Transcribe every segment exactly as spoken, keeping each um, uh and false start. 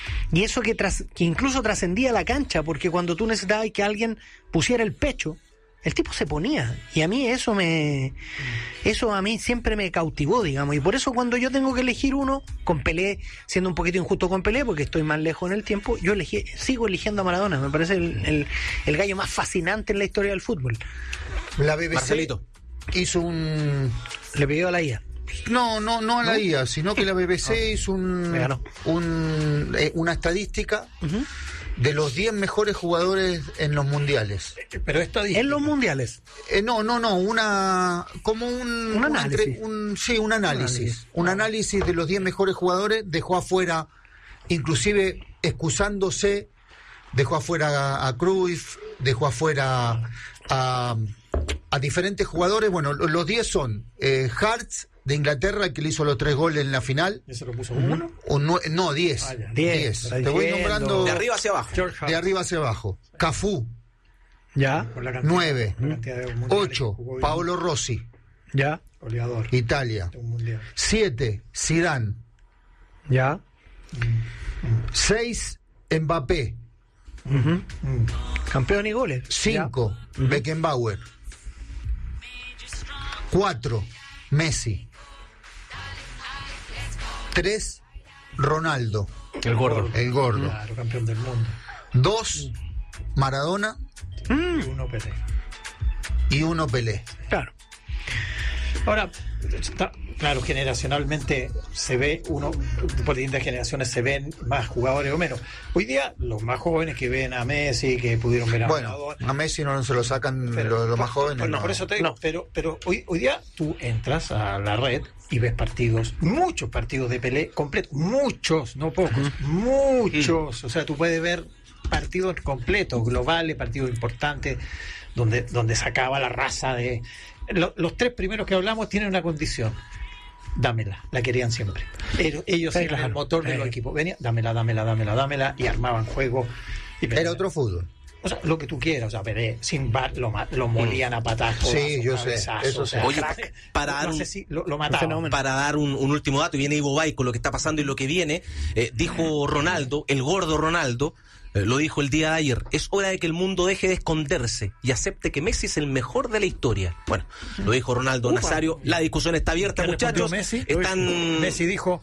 y eso que, tras, que incluso trascendía la cancha, porque cuando tú necesitabas que alguien pusiera el pecho, el tipo se ponía, y a mí eso me eso a mí siempre me cautivó, digamos, y por eso cuando yo tengo que elegir uno, con Pelé, siendo un poquito injusto con Pelé, porque estoy más lejos en el tiempo, yo elegí, sigo eligiendo a Maradona, me parece el, el, el gallo más fascinante en la historia del fútbol. La B B C Marcelito hizo un... Le pidió a la I A. No, no, no a la ¿No? I A, sino que la B B C no. hizo un, un eh, una estadística uh-huh. de los diez mejores jugadores en los mundiales. Pero estadística. ¿En los mundiales? Eh, no, no, no, una como un, un análisis. Una, un, sí, un análisis. Un análisis, un análisis de los diez mejores jugadores, dejó afuera, inclusive excusándose, dejó afuera a, a Cruyff, dejó afuera a, a diferentes jugadores. Bueno, los diez son eh, Hartz, de Inglaterra, que le hizo los tres goles en la final. ¿Ese lo puso uno? Un, no, no, diez. Ah, diez. Te voy nombrando... De arriba hacia abajo. De arriba hacia abajo. Cafú. Ya. nueve. ocho. Paolo Rossi. Ya. Goleador. Italia. siete. Zidane. Ya. seis. Mbappé. Uh-huh. Mm. Campeón y goles. cinco. Uh-huh. Beckenbauer. cuatro. Messi. tres. Ronaldo. El gordo. El gordo. Claro, campeón del mundo. dos. Maradona. Mm. Y uno Pelé. Y uno Pelé. Claro. Ahora, está, claro, generacionalmente se ve, uno, por distintas generaciones se ven más jugadores o menos. Hoy día, los más jóvenes que ven a Messi, que pudieron ver a Bueno, Maradona, a Messi no se lo sacan pero, los, los más jóvenes. Por, no. por eso te digo, no. pero, pero hoy, hoy día tú entras a la red y ves partidos, muchos partidos de Pelé completos, muchos, no pocos, uh-huh. muchos. Uh-huh. O sea, tú puedes ver partidos completos, globales, partidos importantes, donde, donde sacaba la raza de... Los, los tres primeros que hablamos tienen una condición: dámela, la querían siempre. Ellos, ellos sí, eran claro. el motor de los equipos. Venía, dámela, dámela, dámela, dámela, y armaban juego. Y era otro fútbol. O sea, lo que tú quieras, o sea, Pelé, sin bar, lo, lo molían a patadas. Sí, yo sé, eso sé. Oye, crack, para dar no un, sé si lo, lo mataban. Para dar un, un último dato, y viene Ivo Bay con lo que está pasando y lo que viene, eh, dijo Ronaldo, el gordo Ronaldo, eh, lo dijo el día de ayer: es hora de que el mundo deje de esconderse y acepte que Messi es el mejor de la historia. Bueno, lo dijo Ronaldo Upa. Nazario, la discusión está abierta, muchachos. Messi? Están... Messi dijo...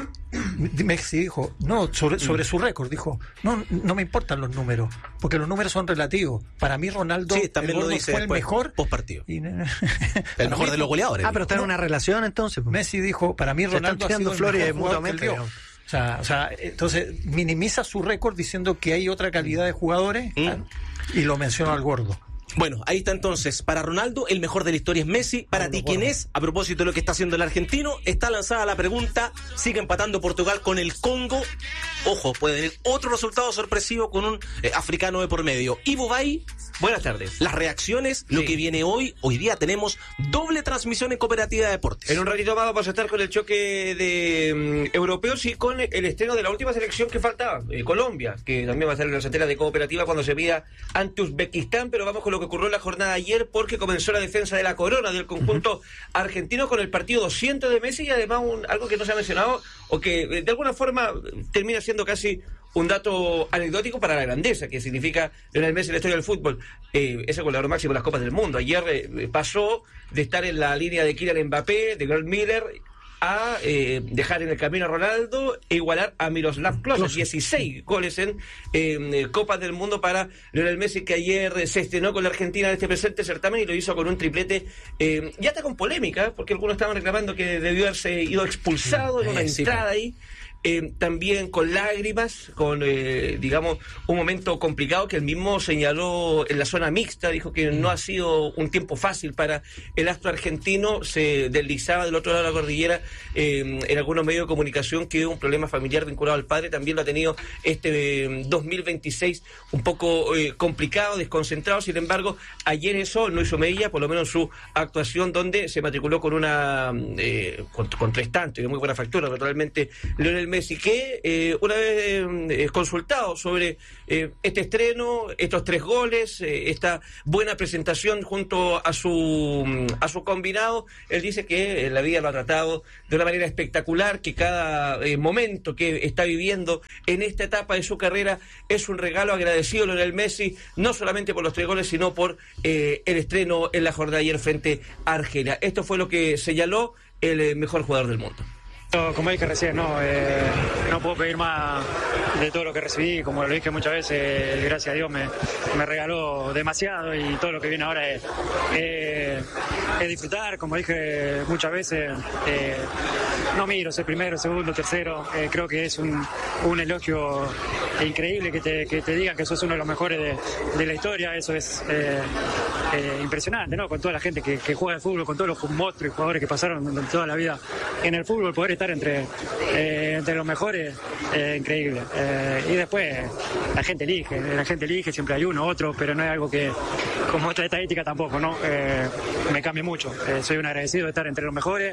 Messi dijo, no, sobre, sobre su récord, dijo, no, no me importan los números, porque los números son relativos. Para mí Ronaldo sí, también el lo dice fue el mejor post partido. Y, el mejor de los goleadores. Ah, pero está en una relación entonces. Pues. Missi dijo, para mí Ronaldo ha sido el flores mejor jugador que él dio. O sea, o sea, entonces minimiza su récord diciendo que hay otra calidad de jugadores ¿Mm? y lo mencionó al gordo. Bueno, ahí está entonces. Para Ronaldo, el mejor de la historia es Messi. Para no, ti, ¿quién es? A propósito de lo que está haciendo el argentino, está lanzada la pregunta. Sigue empatando Portugal con el Congo. Ojo, puede venir otro resultado sorpresivo con un eh, africano de por medio. Ivo Bay, buenas tardes. Las reacciones, sí. Lo que viene hoy. Hoy día tenemos doble transmisión en Cooperativa de Deportes. En un ratito más vamos a estar con el choque de um, europeos y con el estreno de la última selección que faltaba, eh, Colombia, que también va a estar en la centela de Cooperativa cuando se mida ante Uzbekistán. Pero vamos con lo que ocurrió en la jornada de ayer, porque comenzó la defensa de la corona del conjunto uh-huh. argentino con el partido doscientos de Messi, y además un, algo que no se ha mencionado o que eh, de alguna forma termina siendo casi un dato anecdótico para la grandeza que significa Lionel Messi en la historia del fútbol. Eh, es el goleador máximo de las Copas del Mundo. Ayer eh, pasó de estar en la línea de Kylian Mbappé, de Gerd Müller, a eh, dejar en el camino a Ronaldo e igualar a Miroslav Klose. dieciséis goles en eh, Copas del Mundo para Lionel Messi, que ayer se estrenó con la Argentina en este presente certamen y lo hizo con un triplete, eh, ya está con polémica, porque algunos estaban reclamando que debió haberse ido expulsado en una eh, entrada sí, ahí. Eh, también con lágrimas, con eh, digamos un momento complicado que él mismo señaló en la zona mixta. Dijo que no ha sido un tiempo fácil para el astro argentino. Se deslizaba del otro lado de la cordillera eh, en algunos medios de comunicación que un problema familiar vinculado al padre también lo ha tenido este eh, dos mil veintiséis un poco eh, complicado, desconcentrado. Sin embargo, ayer eso no hizo mella, por lo menos su actuación, donde se matriculó con una eh, contrastante de muy buena factura. Naturalmente, Lionel Messi, que eh, una vez eh, consultado sobre eh, este estreno, estos tres goles, eh, esta buena presentación junto a su a su combinado, él dice que en la vida lo ha tratado de una manera espectacular, que cada eh, momento que está viviendo en esta etapa de su carrera es un regalo agradecido Lionel Messi, no solamente por los tres goles, sino por eh, el estreno en la jornada de ayer frente a Argelia. Esto fue lo que señaló el eh, mejor jugador del mundo. Como dije recién, no, eh, no puedo pedir más de todo lo que recibí, como lo dije muchas veces, eh, gracias a Dios me, me regaló demasiado y todo lo que viene ahora es, eh, es disfrutar, como dije muchas veces, eh, no miro ser primero, segundo, tercero, eh, creo que es un, un elogio increíble que te, que te digan que sos uno de los mejores de, de la historia, eso es eh, eh, impresionante, ¿no? Con toda la gente que, que juega al fútbol, con todos los monstruos y jugadores que pasaron toda la vida en el fútbol, poder estar entre, eh, entre los mejores, eh, increíble. Eh, y después la gente elige, la gente elige, siempre hay uno, otro, pero no es algo que, como otra estadística tampoco, ¿no? Eh, me cambia mucho. Eh, soy un agradecido de estar entre los mejores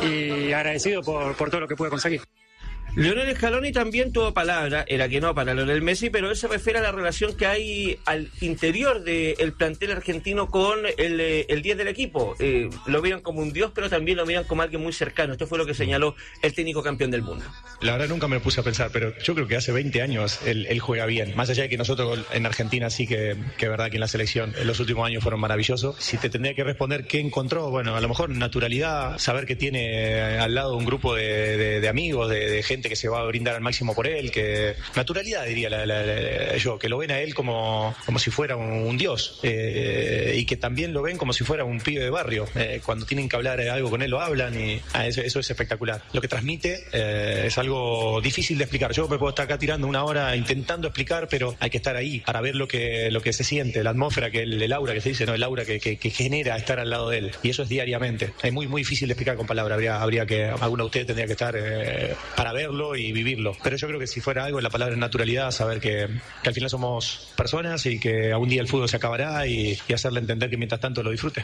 y agradecido por, por todo lo que pude conseguir. Lionel Scaloni también tuvo palabra, era que no para Lionel Messi, pero él se refiere a la relación que hay al interior del plantel argentino con el, el diez del equipo. Eh, lo miran como un dios, pero también lo miran como alguien muy cercano. Esto fue lo que señaló el técnico campeón del mundo. La verdad nunca me lo puse a pensar, pero yo creo que hace veinte años él, él juega bien. Más allá de que nosotros en Argentina sí que, que verdad que en la selección en los últimos años fueron maravillosos. Si te tendría que responder qué encontró, bueno, a lo mejor naturalidad, saber que tiene al lado un grupo de, de, de amigos, de, de gente que se va a brindar al máximo por él, que naturalidad diría la, la, la, yo, que lo ven a él como, como si fuera un, un dios, eh, y que también lo ven como si fuera un pibe de barrio. Eh, cuando tienen que hablar algo con él lo hablan y ah, eso, eso es espectacular. Lo que transmite eh, es algo difícil de explicar. Yo me puedo estar acá tirando una hora intentando explicar, pero hay que estar ahí para ver lo que, lo que se siente, la atmósfera, que el, el aura que se dice, no, el aura que, que, que genera estar al lado de él, y eso es diariamente. Es muy muy difícil de explicar con palabras. Habría, habría que, alguno de ustedes tendría que estar eh, para verlo y vivirlo. Pero yo creo que si fuera algo, la palabra es naturalidad, saber que, que al final somos personas y que algún día el fútbol se acabará y, y hacerle entender que mientras tanto lo disfrute.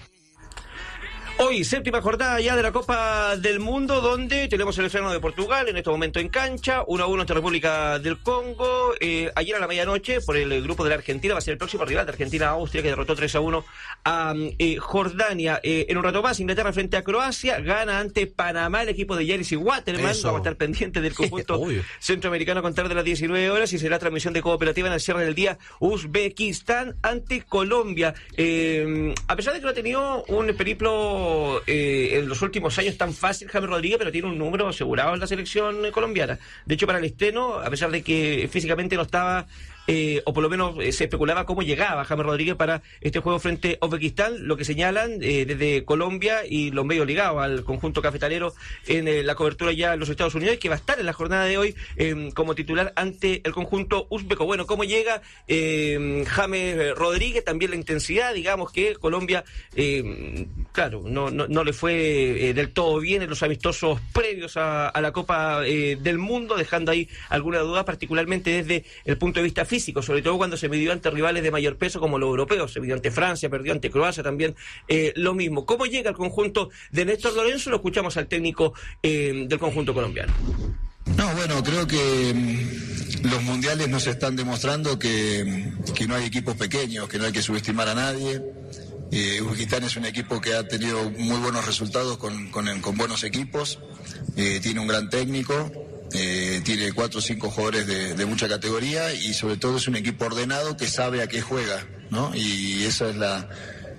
Hoy, séptima jornada ya de la Copa del Mundo, donde tenemos el estreno de Portugal, en este momento en cancha, uno a uno ante República del Congo. Eh, ayer a la medianoche, por el grupo de la Argentina, va a ser el próximo rival de Argentina-Austria, que derrotó tres a uno a eh, Jordania. Eh, en un rato más, Inglaterra frente a Croacia, gana ante Panamá el equipo de Jerzy Waterman. Eso. Vamos a estar pendientes del conjunto centroamericano a contar de las diecinueve horas, y será transmisión de cooperativa en el cierre del día, Uzbekistán ante Colombia. Eh, a pesar de que no ha tenido un periplo Eh, en los últimos años tan fácil James Rodríguez, pero tiene un número asegurado en la selección colombiana. De hecho, para el estreno, a pesar de que físicamente no estaba, eh, o por lo menos eh, se especulaba cómo llegaba James Rodríguez para este juego frente a Uzbekistán, lo que señalan eh, desde Colombia y los medios ligados al conjunto cafetalero en eh, la cobertura ya en los Estados Unidos, que va a estar en la jornada de hoy eh, como titular ante el conjunto uzbeco. Bueno, ¿cómo llega eh, James Rodríguez? También la intensidad, digamos que Colombia, eh, claro, no, no, no le fue eh, del todo bien en los amistosos previos a, a la Copa eh, del Mundo, dejando ahí alguna duda, particularmente desde el punto de vista físico, sobre todo cuando se midió ante rivales de mayor peso como los europeos. Se midió ante Francia, perdió ante Croacia también, eh, lo mismo. ¿Cómo llega el conjunto de Néstor Lorenzo? Lo escuchamos al técnico eh, del conjunto colombiano. No, bueno, creo que mm, los mundiales nos están demostrando que, que no hay equipos pequeños, que no hay que subestimar a nadie. Eh, Uzbekistán es un equipo que ha tenido muy buenos resultados con, con, con buenos equipos, eh, tiene un gran técnico, eh, tiene cuatro o cinco jugadores de, de mucha categoría, y sobre todo es un equipo ordenado que sabe a qué juega, ¿no? Y esa es la,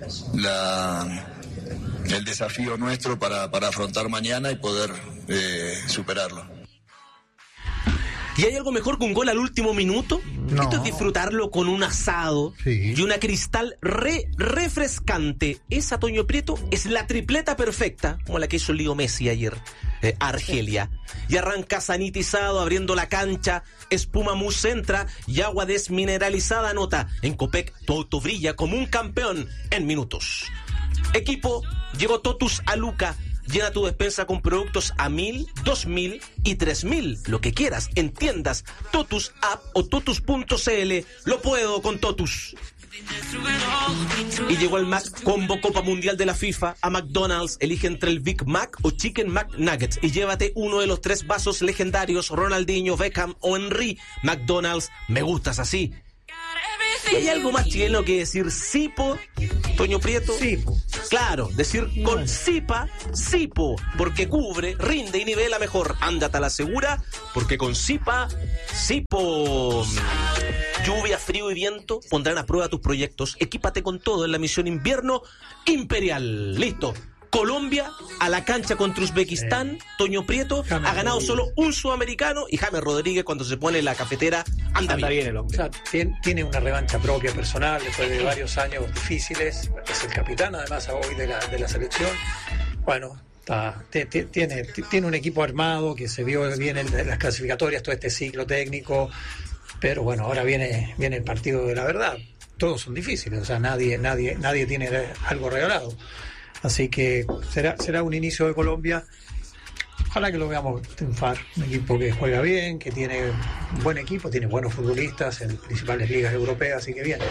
la el desafío nuestro para, para afrontar mañana y poder eh, superarlo. ¿Y hay algo mejor que un gol al último minuto? No. Esto es disfrutarlo con un asado, sí, y una Cristal re, refrescante. Esa, Toño Prieto, es la tripleta perfecta, como la que hizo Leo Messi ayer, eh, Argelia. Y arranca sanitizado, abriendo la cancha, espuma mousse entra y agua desmineralizada nota. En Copec, tu auto brilla como un campeón en minutos. Equipo, llegó Totus a Luca. Llena tu despensa con productos a mil, dos mil y tres mil. Lo que quieras en tiendas, Totus App o Totus punto c l. Lo puedo con Totus. Y llegó el Mac Combo Copa Mundial de la FIFA a McDonald's. Elige entre el Big Mac o Chicken McNuggets y llévate uno de los tres vasos legendarios: Ronaldinho, Beckham o Henry. McDonald's, me gustas así. ¿Y hay algo más chileno que decir sipo, Toño Prieto? Sipo. Claro, decir con sipa, sipo, porque cubre, rinde y nivela mejor. Ándate a la segura, porque con sipa, sipo. Lluvia, frío y viento pondrán a prueba tus proyectos. Equípate con todo en la misión invierno imperial. Listo. Colombia a la cancha contra Uzbekistán. Sí. Toño Prieto James ha ganado Rodríguez. Solo un sudamericano, y James Rodríguez, cuando se pone la cafetera, anda, anda bien. bien el hombre. O sea, tiene, tiene una revancha propia personal después de varios años difíciles. Es el capitán, además, hoy de la, de la selección. Bueno, está, t- t- tiene, t- tiene un equipo armado que se vio bien en las clasificatorias, todo este ciclo técnico. Pero bueno, ahora viene, viene el partido de la verdad. Todos son difíciles, o sea, nadie, nadie, nadie tiene algo regalado. Así que será será un inicio de Colombia. Ojalá que lo veamos triunfar. Un equipo que juega bien, que tiene un buen equipo, tiene buenos futbolistas en principales ligas europeas, así que bien.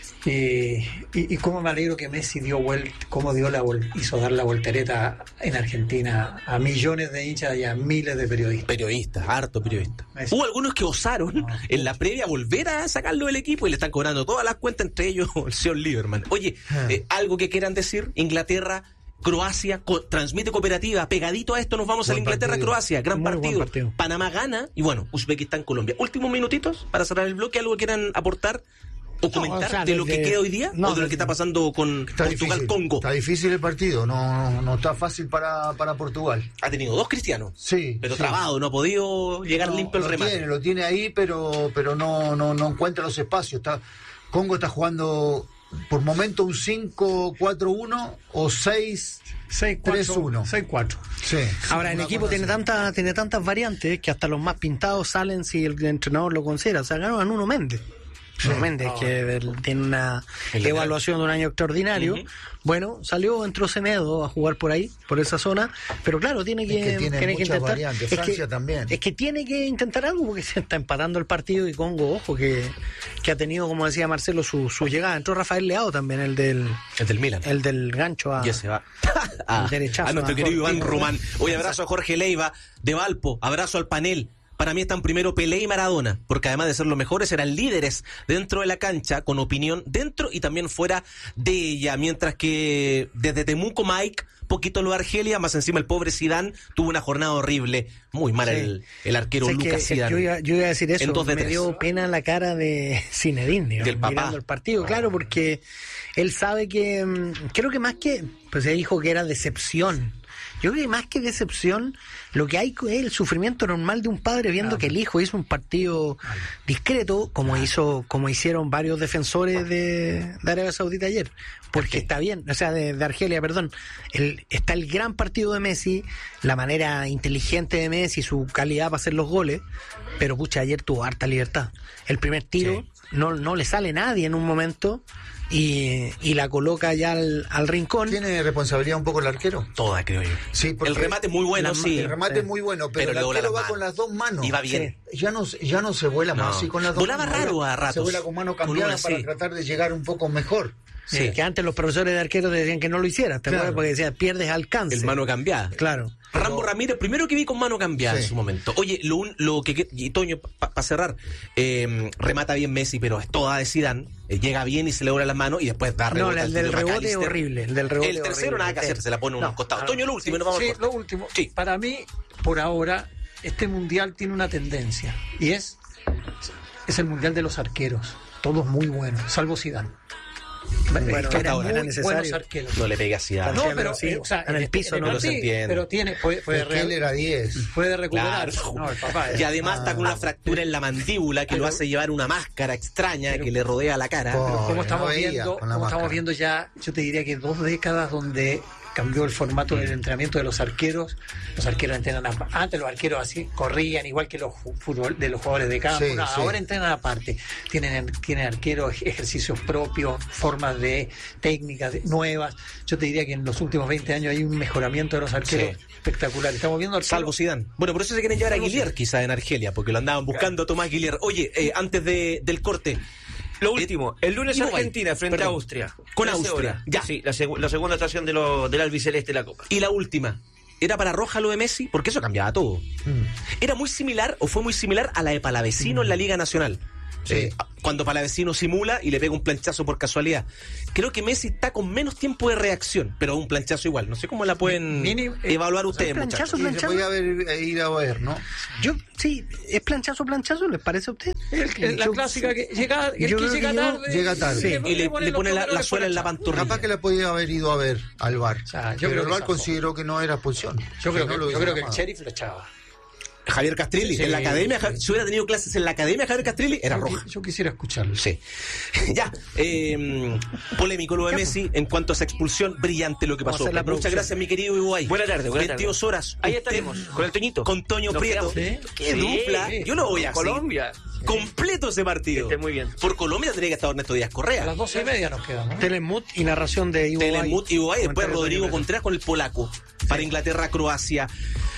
Y, y, y cómo me alegro que Messi dio vuelta, cómo dio la vol- hizo dar la voltereta en Argentina a millones de hinchas y a miles de periodistas. Periodistas, harto periodistas. Messi. Hubo algunos que osaron no, en la previa volver a sacarlo del equipo y le están cobrando todas las cuentas, entre ellos el señor Lieberman. Oye, eh, algo que quieran decir, Inglaterra, Croacia, co- transmite cooperativa, pegadito a esto nos vamos buen a la Inglaterra-Croacia, gran partido. partido. Panamá gana y bueno, Uzbekistán-Colombia. Últimos minutitos para cerrar el bloque, algo que quieran aportar o comentar no, o sea, de lo que queda hoy día no, o de lo que está pasando con Portugal-Congo. Está difícil el partido, no, no, no está fácil para, para Portugal. Ha tenido dos cristianos, sí, pero sí. trabado, no ha podido llegar no, limpio el lo remate. Tiene, lo tiene ahí, pero, pero no, no, no encuentra los espacios. Está, Congo está jugando por momento un cinco cuatro uno o seis tres uno. seis cuatro. Sí. Ahora, el equipo tiene tantas tiene tantas variantes que hasta los más pintados salen si el entrenador lo considera. O sea, ganó a Nuno Méndez. Sí. Nuno Méndez, oh, que tiene una evaluación de un año extraordinario. Uh-huh. Bueno, salió, entró Semedo a jugar por ahí, por esa zona, pero claro, tiene que, es que, tiene tiene que intentar. Variantes. Francia es que, también. Es que tiene que intentar algo porque se está empatando el partido y Congo, ojo, que, que ha tenido, como decía Marcelo, su, su llegada. Entró Rafael Leao también, el del el del Milan. El del gancho a. Ya se va. al derechazo. A nuestro querido Iván Román. Hoy abrazo a Jorge Leiva de Valpo, abrazo al panel. Para mí están primero Pelé y Maradona, porque además de ser los mejores, eran líderes dentro de la cancha, con opinión dentro y también fuera de ella. Mientras que desde Temuco, Mike, poquito lo de Argelia, más encima el pobre Zidane tuvo una jornada horrible. Muy mal sí. el, el arquero o sea, Lucas que, Zidane. Yo iba, yo iba a decir eso, me tres. dio pena la cara de Zinedine, ¿no? Del papá. Mirando el partido, claro, porque él sabe que, creo que más que, pues se dijo que era decepción. Yo creo que más que decepción, lo que hay es el sufrimiento normal de un padre viendo claro. que el hijo hizo un partido discreto, como claro. hizo, como hicieron varios defensores de, de Arabia Saudita ayer. Porque okay. está bien, o sea, de, de Argelia, perdón. El, está el gran partido de Messi, la manera inteligente de Messi, su calidad para hacer los goles, pero pucha, ayer tuvo harta libertad. El primer tiro sí. no, no le sale nadie en un momento. Y, y la coloca ya al, al rincón. ¿Tiene responsabilidad un poco el arquero? Toda, creo yo. Sí, porque el remate es muy bueno, sí. El remate es muy bueno, pero, pero el arquero va con las dos manos. Y va bien. Sí. Ya no, ya no se vuela no. más así con las dos Volaba manos. Volaba raro a ratos. Se vuela con mano cambiada una, para sí. tratar de llegar un poco mejor. Sí. Sí. Que antes los profesores de arqueros decían que no lo hicieras, ¿te acuerdas? Claro. Porque decían, pierdes alcance. El mano cambiada. Claro. Rambo Ramírez, primero que vi con mano cambiada sí. en su momento. Oye, lo, lo que... Y Toño, para pa cerrar, eh, remata bien Messi, pero es toda de Zidane. Eh, llega bien y se le dobla las manos y después da rebote. No, el del rebote es horrible. El del rebote El tercero horrible. nada que hacer, se la pone uno no, costado. No, Toño, lo último, sí, no vamos sí, a lo último. Sí. Para mí, por ahora, este mundial tiene una tendencia. Y es, es el mundial de los arqueros. Todos muy buenos, salvo Zidane. Bueno, que eran muy era buenos arqueros. No le pegue así a... No, pero sí, eh, o sea, en el piso no lo se entiende. Pero tiene, puede, puede, re- él era diez. puede recuperar. Claro. No, el papá es. Y además ah, está con una fractura en la mandíbula que pero, lo hace llevar una máscara extraña pero, que le rodea la cara. Pero como no estamos viendo, como máscara. estamos viendo ya, yo te diría que dos décadas donde cambió el formato del entrenamiento de los arqueros. Los arqueros entrenan a, antes los arqueros así corrían igual que los fútbol, de los jugadores de campo. Sí, no, sí. Ahora entrenan aparte. Tienen tienen arqueros ejercicios propios, formas de técnicas de, nuevas. Yo te diría que en los últimos veinte años hay un mejoramiento de los arqueros sí. espectacular. Estamos viendo arqueros... Salvo Zidane. Bueno, por eso se quieren llevar a Guillier quizá en Argelia, porque lo andaban buscando a Tomás Guillier. Oye, eh, antes de, del corte, Lo último, el lunes Uruguay, Argentina frente perdón, a Austria. con trece Austria, horas. ya. Sí, la, seg- la segunda estación de lo, del albiceleste de la Copa. Y la última, ¿era para roja lo de Messi? Porque eso cambiaba todo. ¿Era muy similar o fue muy similar a la de Palavecino en la Liga Nacional? Sí. Eh, cuando Palavecino simula y le pega un planchazo por casualidad. Creo que Messi está con menos tiempo de reacción, pero un planchazo igual. No sé cómo la pueden Mínimo, eh, evaluar ustedes, planchazo, muchachos. Y se planchazo. podía haber eh, ir a ver, ¿no? Yo, sí, ¿es planchazo, planchazo? ¿Les parece a usted? El- el- la Yo- clásica que llega, el yo que creo llega que llegó- tarde. llega tarde. Sí. Y le, le los pone la, tomeros la de suela en la Poracha. pantorrilla. Capaz que la podía haber ido a ver al bar. O sea, yo pero creo el que bar zafó. consideró que no era expulsión. Yo creo Si no que, lo yo hubiese creo que el llamado. sheriff lo echaba. Javier Castrilli, Sí. en la academia, Ja- si hubiera tenido clases en la academia Javier Castrilli, era Yo qui- roja. Yo quisiera escucharlo. Sí. Ya, eh, polémico lo de Messi en cuanto a esa expulsión, brillante lo que Vamos a pasó. hacer la Muchas producción. gracias, mi querido Iguay. Buena tarde, buena tarde. veintidós horas. Ahí Usted estaremos, con el Toñito. Con Toño Nos Prieto. quedamos. ¿Sí? Qué Sí, dupla. sí. Yo lo voy a hacer. Colombia. Completo ese partido. Que esté muy bien. Por Colombia tendría que estar Ernesto Díaz A Correa. las doce y media nos quedan, ¿no? Telemut y narración de Ivo Telemut y Iguay. Después Comentario de Rodrigo Toño Prieto. Contreras con el polaco. Para Inglaterra, Croacia.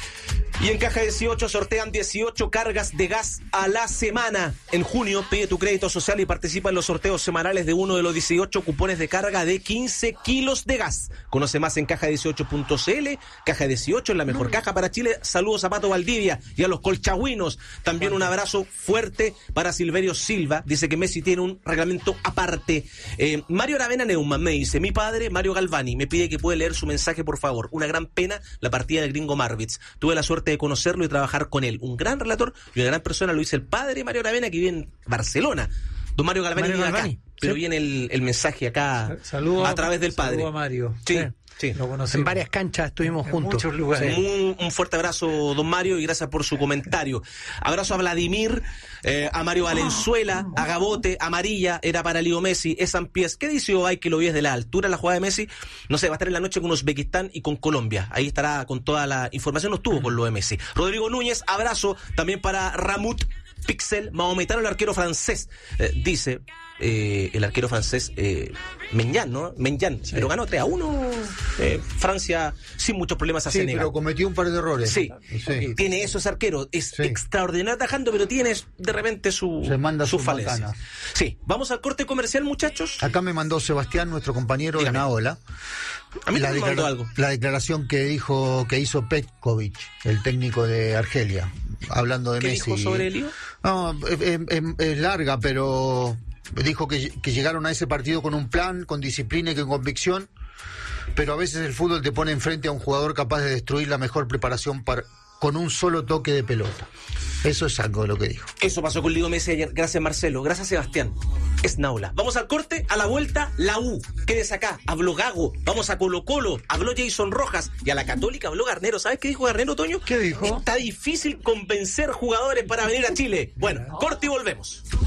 Y en Caja dieciocho sortean dieciocho cargas de gas a la semana. En junio pide tu crédito social y participa en los sorteos semanales de uno de los dieciocho cupones de carga de quince kilos de gas. Conoce más en caja dieciocho punto c l. Caja dieciocho es la mejor caja para Chile. Saludos a Pato Valdivia y a los colchagüinos. También un abrazo fuerte para Silverio Silva. Dice que Messi tiene un reglamento aparte. Eh, Mario Aravena Neumann me dice: mi padre, Mario Galvani, me pide que pueda leer su mensaje, por favor. Una gran pena la partida del gringo Marvitz. Tuve la suerte de conocerlo y trabajar con él. Un gran relator y una gran persona, lo dice el padre Mario Aravena, que vive en Barcelona. Don Mario Galvani Mario vive acá, Galvani, pero sí. viene el, el mensaje acá Saludo a través del padre. Saludo a Mario. Sí, sí. Lo conocimos. En varias canchas estuvimos En juntos. muchos lugares. Un, un fuerte abrazo, don Mario, y gracias por su comentario. Abrazo a Vladimir, eh, a Mario Valenzuela, a Gabote, Amarilla, era para Leo Messi, es Sampiés. ¿Qué dice Obay que lo vi desde la altura la jugada de Messi? No sé, va a estar en la noche con Uzbekistán y con Colombia. Ahí estará con toda la información, no estuvo con lo de Messi. Rodrigo Núñez, abrazo también para Ramut Pixel, maometano, el arquero francés. Eh, dice... Eh, el arquero francés eh, Menyan, ¿no? Menyan, sí. Pero ganó tres a uno eh, Francia sin muchos problemas a Sí, Senegal. pero cometió un par de errores. Sí, Sí. tiene eso ese arquero, es Sí. extraordinario atajando, pero tiene de repente su, Se manda sus sus falencias. macanas. Sí, vamos al corte comercial, muchachos. Acá me mandó Sebastián, nuestro compañero Dígame. de Naola, A mí la, me mandó declara- algo. la declaración que dijo que hizo Petkovic, el técnico de Argelia, hablando de ¿Qué Messi. dijo sobre el lío? No, es, es- es larga, pero dijo que, que llegaron a ese partido con un plan, con disciplina y con convicción, pero a veces el fútbol te pone enfrente a un jugador capaz de destruir la mejor preparación para, con un solo toque de pelota. Eso es algo de lo que dijo. Eso pasó con Leo Messi ayer. Gracias, Marcelo. Gracias, Sebastián. Es Naula. Vamos al corte, a la vuelta, la U. Quédese acá. Habló Gago. Vamos a Colo Colo. Habló Jason Rojas. Y a la Católica habló Garnero. ¿Sabes qué dijo Garnero, Toño? ¿Qué dijo? Está difícil convencer jugadores para venir a Chile. Bueno, corte y volvemos.